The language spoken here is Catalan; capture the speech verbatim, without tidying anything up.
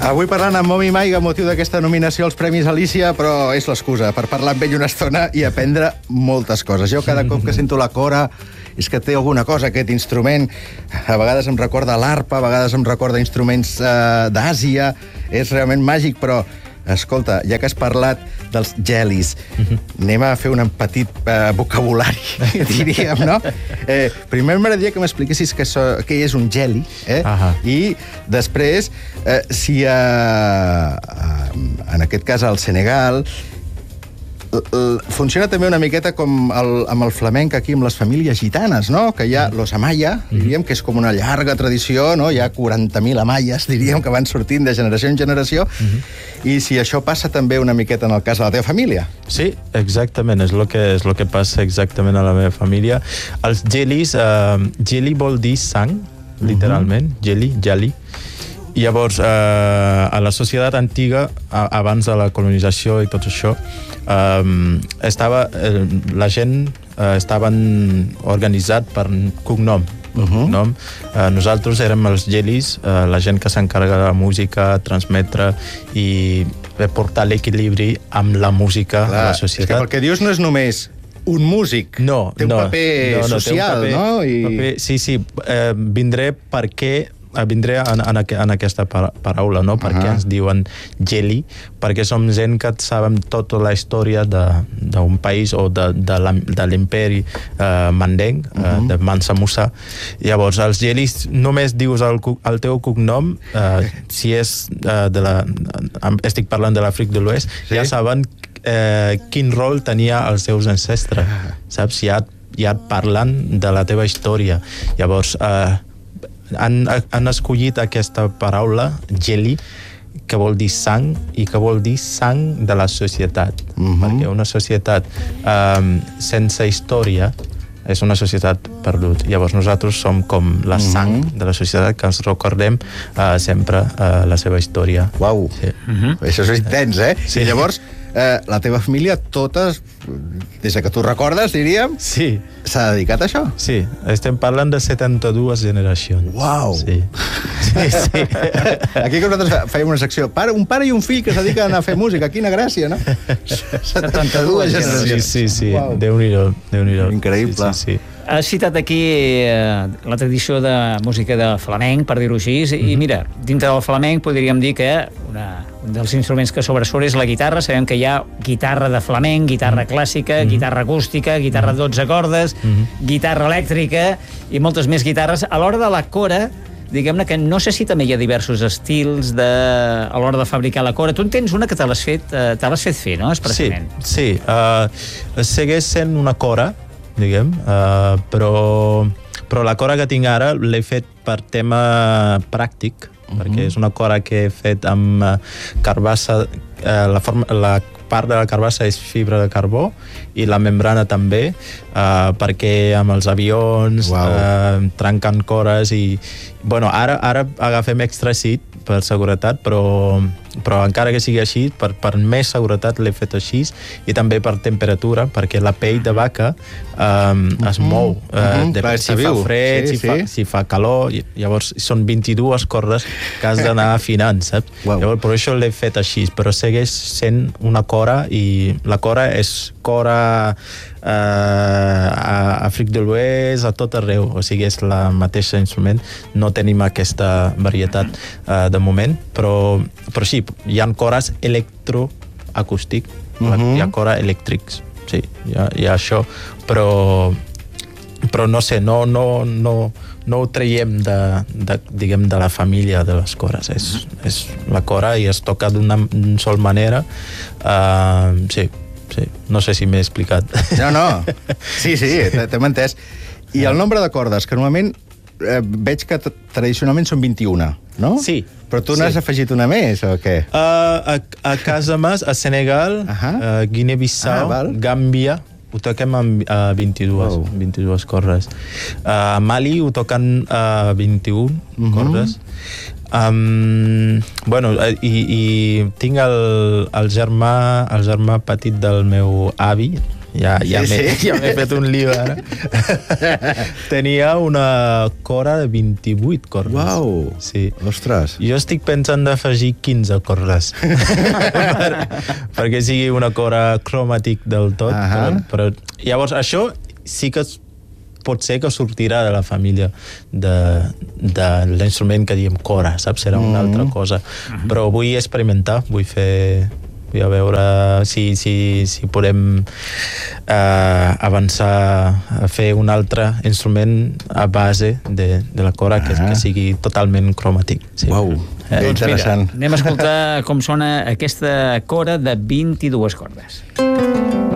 Avui parlant amb Momi Maiga, motiu d'aquesta nominació als Premis Alícia, però és l'excusa per parlar amb ell una estona i aprendre moltes coses. Jo cada cop que sento la cora és que té alguna cosa, aquest instrument. A vegades em recorda l'arpa, a vegades em recorda instruments eh, d'Àsia. És realment màgic, però escolta, ja que has parlat dels gelis, uh-huh. anem a fer un petit eh, vocabulari, diríem, no? Eh, primer m'agradaria que m'expliquessis què, so, què és un geli, eh? Uh-huh. I després, eh, si eh, eh, en aquest cas al Senegal funciona també una miqueta com el, amb el flamenc aquí, amb les famílies gitanes, no? Que hi ha los amaya, diríem, que és com una llarga tradició, no? Hi ha quaranta mil amayes, diríem, que van sortint de generació en generació, uh-huh. i si això passa també una miqueta en el cas de la teva família. Sí, exactament, és el que, és el que passa exactament a la meva família. Els gelis, uh, geli vol dir sang, literalment, uh-huh. geli, jali. I llavors, eh, a la societat antiga, a, abans de la colonització i tot això, eh, estava, eh, la gent eh, estaven organitzat per cognom. Uh-huh. cognom. Eh, nosaltres érem els gelis, eh, la gent que s'encarrega de la música, transmetre i portar l'equilibri amb la música. Clar, a la societat. És que el que dius no és només un músic, no, té un no, paper no, no, social, té un paper, no? I... paper, sí, sí, eh, vindré perquè vindré en, en, en aquesta paraula, no? Perquè uh-huh. ens diuen geli, perquè som gent que sabem tota la història d'un país o de, de, de l'imperi eh, mandeng, uh-huh. eh, de Mansa Musa. Llavors, els gelis, només dius el, el teu cognom, eh, si és eh, de la... estic parlant de l'Àfrica de l'Oest, sí? Ja saben eh, quin rol tenia els seus ancestres, saps? Ja, ja et parlen de la teva història. Llavors, eh, Han, han escollit aquesta paraula, geli, que vol dir sang i que vol dir sang de la societat. Uh-huh. Perquè una societat um, sense història és una societat perdut. Llavors nosaltres som com la sang uh-huh. de la societat, que ens recordem uh, sempre uh, la seva història. Uau, sí. uh-huh. Això és intens, eh? Sí. I llavors, eh, la teva família, totes, des que tu recordes, diríem, sí. s'ha dedicat a això? Sí, estem parlant de setanta-dues generacions. Uau! Sí. Sí, sí. Aquí que nosaltres fèiem una secció, pare, un pare i un fill que es dediquen a fer música, quina gràcia, no? setanta-dues generacions. Sí, sí, sí. Wow. Déu-n'hi-do, Déu-n'hi-do. Increïble. Sí, sí, sí. Has citat aquí eh, la tradició de música de flamenc, per dir-ho així, mm-hmm. i mira, dintre del flamenc podríem dir que una, un dels instruments que sobresurt és la guitarra. Sabem que hi ha guitarra de flamenc, guitarra mm-hmm. clàssica, mm-hmm. guitarra acústica, guitarra de dotze cordes, mm-hmm. guitarra elèctrica i moltes més guitarres. A l'hora de la cora, diguem-ne que no sé si també hi ha diversos estils de... a l'hora de fabricar la cora. Tu en tens una que te l'has fet, eh, te l'has fet fer, no? Expressament. Sí, sí. Uh, segueix sent una cora, diguem, uh, però, però la cora que tinc ara l'he fet per tema pràctic, uh-huh. perquè és una cora que he fet amb uh, carbassa, uh, la, forma, la part de la carbassa és fibra de carbó i la membrana també, uh, perquè amb els avions wow. uh, trenquen cores i, bueno, ara, ara agafem extracit per seguretat, però, però encara que sigui així, per, per més seguretat l'he fet així, i també per temperatura, perquè la pell de vaca um, es mou. Uh, uh-huh. de, Clar, si fa fred, sí, si, sí. Fa, si fa calor, llavors són vint-i-dues cordes que has d'anar afinant, saps? Wow. Llavors, per això l'he fet així, però segueix sent una cora, i la cora és cora uh, a Àfrica de l'Oest, a tot arreu, o sigui, és la mateixa instrument. No tenim aquesta varietat uh, de moment, però, però sí, hi ha cores electroacústic, uh-huh. hi ha cores elèctrics, sí, hi ha, hi ha això, però, però no sé, no, no, no, no ho traiem de, de, diguem, de la família de les cores, és, és la cora i es toca d'una sola manera, uh, sí, sí, no sé si m'he explicat. No, no, sí, sí, t'hem entès. I el nombre de cordes, que normalment eh, veig que tradicionalment són vint-i-una, no? Sí. Però tu n'has sí. afegit una més, o què? Uh, a, a casa mas, a Senegal, uh-huh. uh, Guinea-Bissau, ah, Gàmbia, ho toquem amb uh, vint-i-dues, wow. vint-i-dues cordes. Uh, a Mali ho toquen uh, vint-i-un uh-huh. cordes. Um, bueno, i, i tinc el, el, germà, el germà petit del meu avi, ja, ja Sí, m'he sí. ja m'he fet un lío ara. Tenia una cora de vint-i-vuit cordes. Uau! Sí. Ostres! Jo estic pensant d'afegir quinze cordes per, perquè sigui una cora cromàtic del tot. Uh -huh. però, però llavors això sí que pot ser que sortirà de la família de, de l'instrument que diem cora, saps? Serà una Mm. altra cosa. Uh -huh. Però vull experimentar, vull fer... Vull a veure si, si, si podem eh, avançar a fer un altre instrument a base de, de la cora que, Ah. que sigui totalment cromàtic. Sí. Uau, Eh, que doncs interessant. mira, anem a escoltar com sona aquesta cora de vint-i-dues cordes.